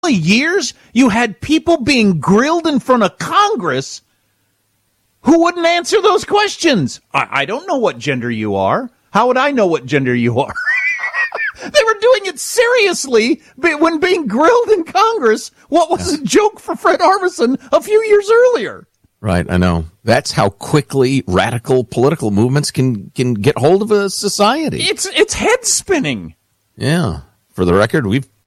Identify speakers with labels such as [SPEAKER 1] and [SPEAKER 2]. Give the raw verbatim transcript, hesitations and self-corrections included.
[SPEAKER 1] years, you had people being grilled in front of Congress who wouldn't answer those questions. I, I don't know what gender you are. How would I know what gender you are? They were doing it seriously when being grilled in Congress. What was a joke for Fred Armisen a few years earlier?
[SPEAKER 2] Right, I know. That's how quickly radical political movements can, can get hold of a society.
[SPEAKER 1] It's it's head spinning.
[SPEAKER 2] Yeah. For the record, we've